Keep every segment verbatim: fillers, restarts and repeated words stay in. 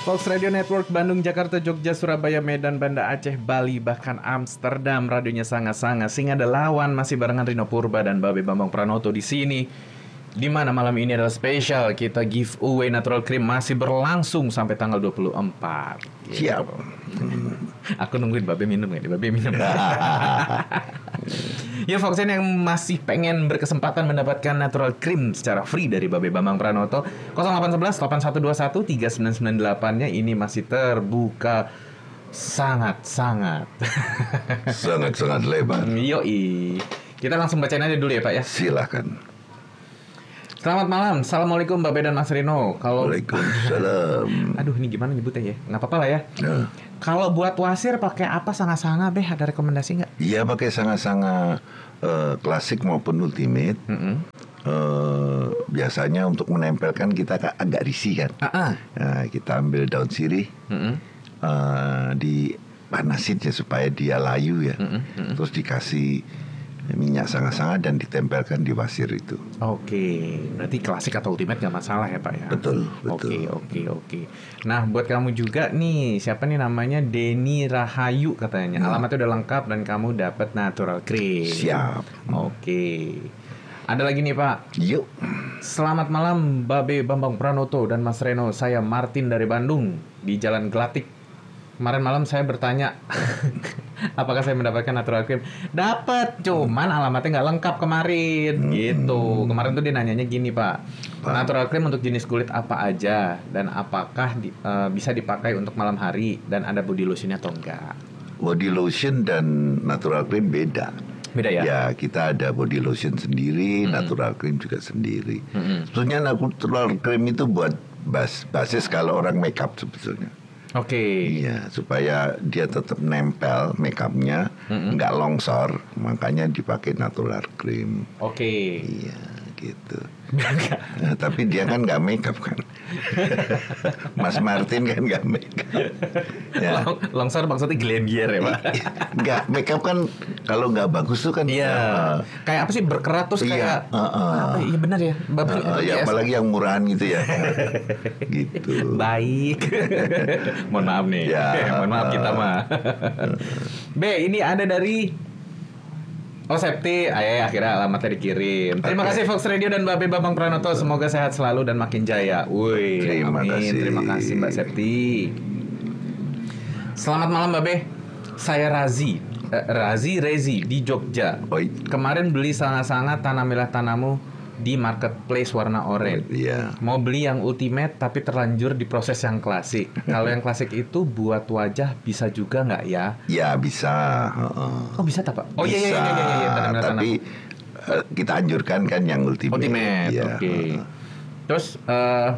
Fox Radio Network Bandung, Jakarta, Jogja, Surabaya, Medan, Banda Aceh, Bali, bahkan Amsterdam. Radionya sangat-sangat. Singa ada lawan masih barengan Rino Purba dan Babe Bambang Pranoto di sini. Di mana malam ini adalah spesial, kita giveaway Natural Cream masih berlangsung sampai tanggal dua puluh empat. Gitu. Siap. Aku nungguin Babe minum ya, Babe minum. Ya, Foxen yang masih pengen berkesempatan mendapatkan Natural Cream secara free dari Babe Bambang Pranoto, nol delapan satu satu delapan satu dua satu tiga sembilan sembilan delapan-nya ini masih terbuka sangat-sangat. Sangat-sangat lebar. Yoi. Kita langsung bacain aja dulu ya, Pak ya. Silakan. Selamat malam, assalamualaikum Babe dan Mas Rino. Kalau Waalaikumsalam. Aduh, ini gimana nyebutnya ya? Nggak apa-apa lah ya. Nah. Kalau buat wasir pakai apa sanga-sanga, Beh? Ada rekomendasi nggak? Iya, pakai sanga-sanga uh, klasik maupun ultimate. Mm-hmm. Uh, biasanya untuk menempelkan kita agak risih kan. Uh-uh. Nah, kita ambil daun sirih, Mm-hmm. uh, dipanasin ya supaya dia layu ya. Mm-hmm. Mm-hmm. Terus dikasih minyak sanga-sanga dan ditempelkan di wasir itu. Oke, berarti klasik atau ultimate nggak masalah ya, Pak ya? Betul, betul. Oke, oke, oke. Nah, buat kamu juga nih, siapa nih namanya? Denny Rahayu katanya. Hmm. Alamatnya udah lengkap dan kamu dapat Natural Cream. Siap. Oke. Ada lagi nih, Pak. Yuk. Selamat malam, Babe Bambang Pranoto dan Mas Reno. Saya Martin dari Bandung di Jalan Gelatik. Kemarin malam saya bertanya, apakah saya mendapatkan Natural Cream? Dapat, cuman alamatnya nggak lengkap kemarin, hmm. gitu. Kemarin tuh dia nanyanya gini, Pak. Pak. Natural Cream untuk jenis kulit apa aja dan apakah di, uh, bisa dipakai untuk malam hari dan ada body lotionnya atau enggak? Body lotion dan Natural Cream beda. Beda ya? Ya, kita ada body lotion sendiri, hmm. Natural Cream juga sendiri. Hmm. Sebetulnya Natural Cream itu buat bas basis kalau orang makeup sebetulnya. Oke. Okay. Iya, supaya dia tetap nempel makeupnya, mm-hmm. nggak longsor, makanya dipakai Natural Cream. Oke. Okay. Iya, gitu. Nah, tapi dia kan nggak makeup kan. Mas Martin kan nggak makeup. Ya. Long, longsor maksudnya Glendier ya, Pak? Nggak, makeup kan kalau nggak bagus tuh kan. Iya. Uh, kayak apa sih berkerat terus iya, kayak. Uh, uh, apa, iya benar ya. Bapak, uh, uh, ya apalagi yang murahan gitu ya. Gitu. Baik. Mohon maaf nih. Ya, Mohon maaf kita mah. B, ini ada dari Oh, Septi, ayah akhirnya alamatnya dikirim. Terima okay. kasih Fox Radio dan Babe Bambang Pranoto. Semoga sehat selalu dan makin jaya. Wih, terima amin. kasih. Terima kasih Mbak Septi. Selamat malam Babe. Saya Razi, eh, Razi Rezi di Jogja. Oi. Kemarin beli sanga-sanga tanamilah tanamu di marketplace warna oranye. Oh, iya. Mau beli yang ultimate tapi terlanjur di proses yang klasik. Kalau yang klasik itu buat wajah bisa juga nggak ya? Ya bisa. Uh-uh. Oh bisa tak Pak? Oh bisa, iya iya iya iya. iya. Tanam, tapi uh, kita anjurkan kan yang ultimate. Ultimate, ya. Oke. Okay. Uh-uh. Terus, uh,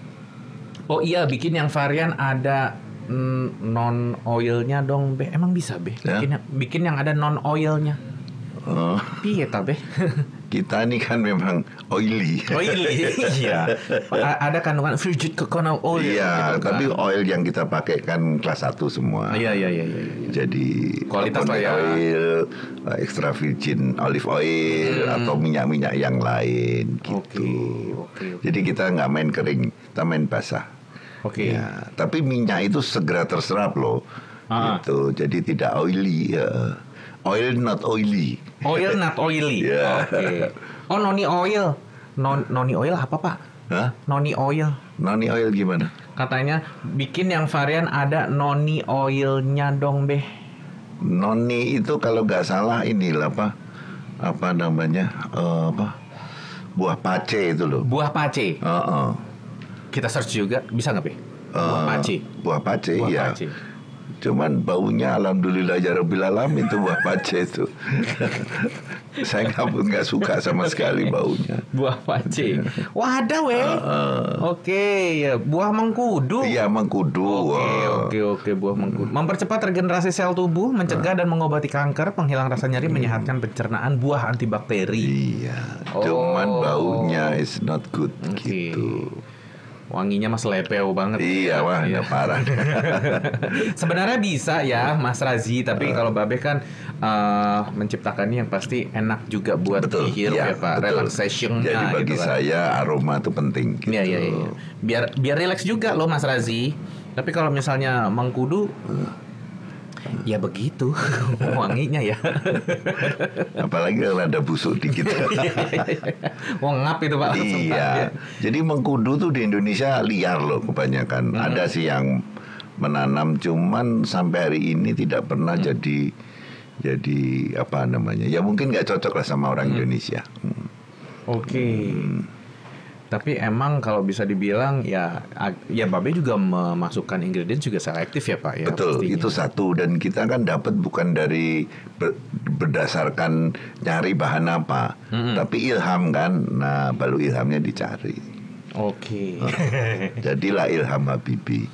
oh iya bikin yang varian ada mm, non oilnya dong, Be. Emang bisa, Be? Bikin, ya? yang, bikin yang ada non oilnya. Oh. Iya tak, Be? Kita ini kan memang oily. Oily, iya. A- ada kandungan virgin coconut oil. Iya, gitu, tapi kan? Oil yang kita pakai kan kelas satu semua. Iya, iya, iya, iya. Jadi kualitas lah ya. Oil, extra virgin olive oil hmm. atau minyak-minyak yang lain gitu. Okay, okay, okay. Jadi kita nggak main kering, kita main basah. Oke. Okay. Ya, tapi minyak itu segera terserap loh. Ah. Gitu. Jadi tidak oily ya. Oil not oily. Oil not oily. Yeah. Oke. Okay. Oh, noni oil. Non noni oil apa, Pak? Hah? Noni oil. Noni oil gimana? Katanya bikin yang varian ada noni oilnya dong, Beh. Noni itu kalau nggak salah inilah apa? Apa namanya? Uh, apa? Buah pace itu loh. Buah pace. Uh-uh. Kita search juga, bisa nggak, Beh? Buah uh, pace. Buah pace, buah ya. Pace. Cuman baunya alhamdulillah ya Rabbil Alamin itu buah pace itu. Saya nggak nggak suka sama sekali baunya. Buah pace. Wah ada weh. Uh, uh. Oke ya buah mengkudu. Iya mengkudu. Oke oke oke buah mengkudu. Mempercepat regenerasi sel tubuh, mencegah uh. dan mengobati kanker, penghilang rasa nyeri, hmm. menyehatkan pencernaan, buah antibakteri. Iya. Oh. Cuman baunya is not good okay. gitu. Wanginya mas lepeo banget. Iya, wah, ya. Parah. Sebenarnya bisa ya, Mas Razi. Tapi uh, kalau Babe kan uh, menciptakannya yang pasti enak juga buat betul, dihirup ya, ya Pak. Relaxation-nya. Jadi bagi gitu saya kan. Aroma itu penting. Gitu. Iya, iya, iya. Biar biar relax juga loh Mas Razi. Tapi kalau misalnya mengkudu, ya begitu wanginya ya. Apalagi kalau ada busuk dikit. Wah ngap itu Pak. Iya. Jadi mengkudu tuh di Indonesia liar loh kebanyakan. Hmm. Ada sih yang menanam, cuman sampai hari ini tidak pernah hmm. jadi jadi apa namanya? Ya mungkin nggak cocok lah sama orang hmm. Indonesia. Hmm. Oke. Okay. Hmm. Tapi emang kalau bisa dibilang ya ya Babe juga memasukkan ingredient juga selektif ya Pak ya. Betul, pastinya. Itu satu, dan kita kan dapat bukan dari ber, berdasarkan nyari bahan apa, mm-hmm. tapi ilham kan. Nah, baru ilhamnya dicari. Oke. Okay. Jadilah Ilham Habibie.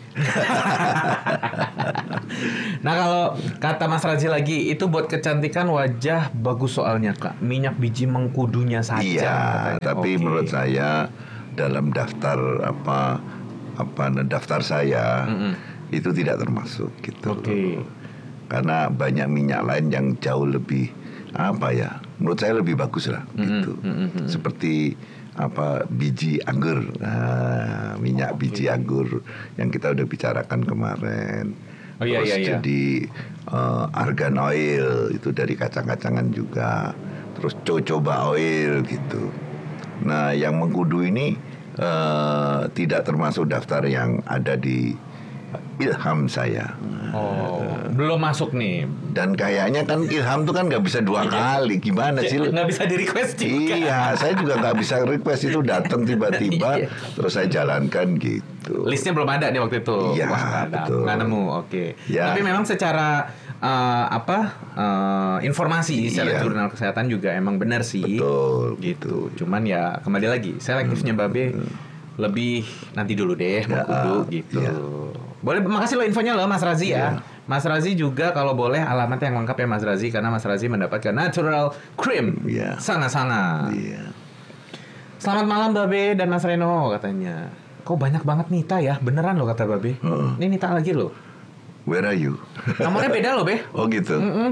Nah, kalau kata Mas Razi lagi, itu buat kecantikan wajah bagus soalnya Kak. Minyak biji mengkudunya saja. Iya, katanya. Tapi okay. menurut saya dalam daftar apa apa daftar saya mm-hmm. itu tidak termasuk gitu. Oke. Okay. Karena banyak minyak lain yang jauh lebih apa ya? Menurut saya lebih bagus lah mm-hmm. gitu. Mm-hmm. Seperti apa biji anggur, nah, minyak okay. biji anggur yang kita udah bicarakan kemarin. Oh iya Terus iya iya. Jadi uh, argan oil itu dari kacang-kacangan juga. Terus jojoba oil gitu. Nah, yang mengkudu ini uh, tidak termasuk daftar yang ada di ilham saya. Oh, uh, belum masuk nih. Dan kayaknya kan ilham tuh kan nggak bisa dua kali, gimana sih? Nggak bisa di request juga. Iya, saya juga nggak bisa request, itu datang tiba-tiba, terus saya jalankan gitu. Listnya belum ada nih waktu itu. Iya, betul. Nggak nemu, oke. Okay. Ya. Tapi memang secara uh, apa uh, informasi secara iya. jurnal kesehatan juga emang benar sih. Betul. Gitu. Cuman ya kembali lagi, selektifnya hmm. Babe hmm. lebih nanti dulu deh, mau ya, kudu gitu. Ya. Boleh, makasih lo infonya lo Mas Razi ya. ya. Mas Razi juga kalau boleh alamat yang lengkap ya Mas Razi, karena Mas Razi mendapatkan Natural Cream. Ya. Sangat-sangat. Ya. Selamat malam Babe dan Mas Reno katanya. Kok banyak banget Nita ya? Beneran lo kata Babe. Uh. Ini Nita lagi lo. Where are you? Nomornya beda lo Be. Oh gitu. Uh,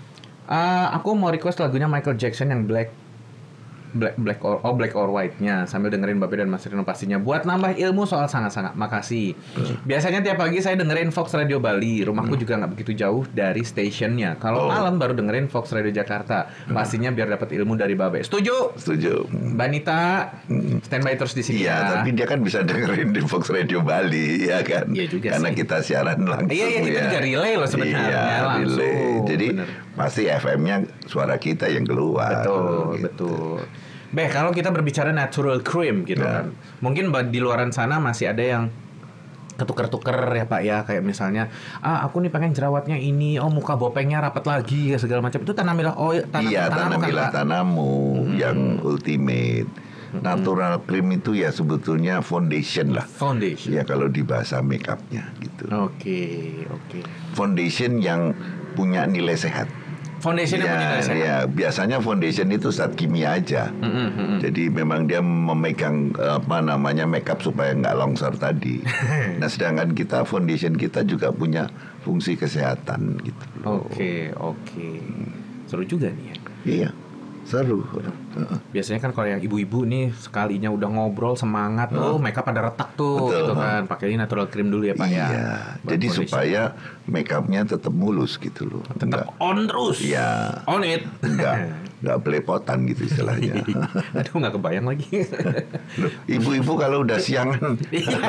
aku mau request lagunya Michael Jackson yang Black Black Black or oh Black or White-nya sambil dengerin Babe dan Mas Rino pastinya buat nambah ilmu soal sangat-sangat. Makasih. Hmm. Biasanya tiap pagi saya dengerin Fox Radio Bali. Rumahku hmm. juga nggak begitu jauh dari stationnya. Kalau oh. malam baru dengerin Fox Radio Jakarta. Pastinya biar dapat ilmu dari Babe. Setuju? Setuju. Mbak Nita, hmm. standby terus di sini. Iya, ya. Tapi dia kan bisa dengerin di Fox Radio Bali, ya kan? Iya juga. Karena sih. kita siaran langsung. Iya, iya, kita ya. juga relay loh sebenarnya. Iya, langsung. Relay. Jadi bener. pasti F M-nya suara kita yang keluar. Betul, gitu. betul. Beh, kalau kita berbicara natural cream gitu ya. kan, mungkin di luaran sana masih ada yang ketuker-tuker ya Pak ya, kayak misalnya, ah aku nih pengen jerawatnya ini, oh muka bopengnya rapat lagi ya segala macam. Itu tanamilah oil, tanam, iya, tanam tanamilah kan, tanamu hmm. yang ultimate. Hmm. Natural cream itu ya sebetulnya foundation lah. Foundation. Ya kalau di bahasa makeupnya gitu. Oke, okay, oke. Okay. Foundation yang punya nilai sehat. Foundation yang ya, punya nilai sehat. Ya, biasanya foundation itu zat kimia aja. Mm-hmm, mm-hmm. Jadi memang dia memegang apa namanya makeup supaya nggak longsor tadi. Nah, sedangkan kita foundation kita juga punya fungsi kesehatan gitu. Oke, okay, oke. Okay. Seru juga nih ya. Iya. Seru. Biasanya kan kalau yang ibu-ibu nih sekalinya udah ngobrol semangat, oh, oh makeup pada retak tuh. Betul. Gitu kan. Pakai natural cream dulu ya Pak iya. ya. Iya. Jadi supaya makeupnya tetap mulus gitu loh. Tetap enggak, on terus. Iya. On it. Enggak, enggak belepotan gitu istilahnya. Aduh nggak kebayang lagi. Loh, ibu-ibu kalau udah siangan.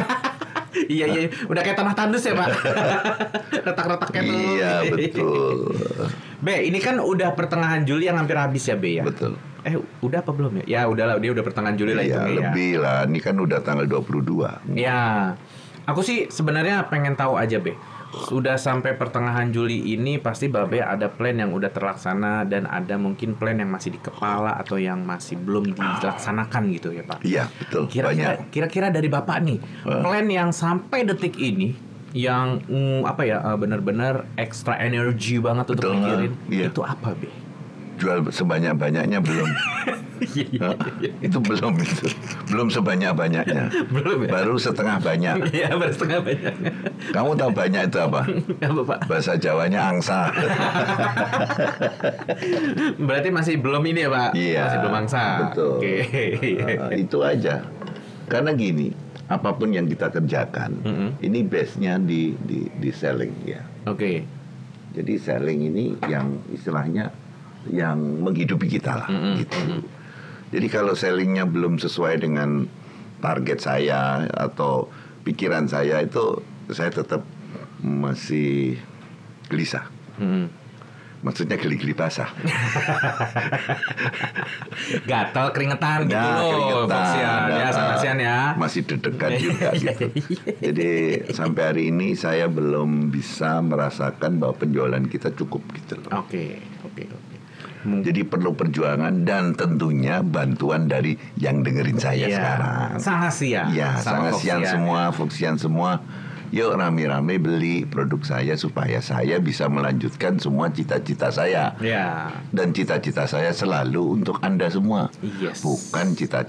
Iya iya, udah kayak tanah tandus ya Pak. Retak-retaknya tuh. Iya betul. Be, ini kan udah pertengahan Juli yang hampir habis ya Be ya. Betul. Eh udah apa belum ya? Ya udahlah, dia udah pertengahan Juli lah itu ya. Lebih lah, ini kan udah tanggal dua puluh dua. Ya, aku sih sebenarnya pengen tahu aja Be. Sudah sampai pertengahan Juli ini pasti Babe ada plan yang udah terlaksana dan ada mungkin plan yang masih di kepala atau yang masih belum dilaksanakan gitu ya Pak. Iya betul. Kira-kira, kira-kira dari Bapak nih uh. plan yang sampai detik ini yang mm, apa ya benar-benar extra energy banget untuk mikirin iya. itu apa Be? Jual sebanyak-banyaknya belum. Huh? Itu belum itu. Belum sebanyak-banyaknya. Belum ya? Baru setengah banyak. Iya, baru setengah banyak. Kamu tahu banyak itu apa? Apa Pak? Bahasa Jawanya angsa. Berarti masih belum ini ya Pak? Iya. Masih belum angsa. Betul. Oke. Uh, itu aja. Karena gini, apapun yang kita kerjakan, Mm-mm. ini base-nya di, di di selling ya. Oke. Jadi selling ini yang istilahnya yang menghidupi kita lah, Mm-mm. gitu. Jadi kalau sellingnya belum sesuai dengan target saya atau pikiran saya, itu saya tetap masih gelisah. Mm-mm. Maksudnya geli-geli basah. Gatal keringetan gitu Nah, loh, keringetan, Foxian ya, nah, Sanasian ya. masih deg-degan juga gitu. Jadi sampai hari ini saya belum bisa merasakan bahwa penjualan kita cukup gitu loh. Oke, oke, oke. Jadi perlu perjuangan dan tentunya bantuan dari yang dengerin saya Iya, sekarang. Sanasian. Ya, sama Sanasian Foxian. semua, Foxian semua. Yuk rame-rame beli produk saya supaya saya bisa melanjutkan semua cita-cita saya. Ya. Dan cita-cita saya selalu untuk Anda semua. Yes. Bukan cita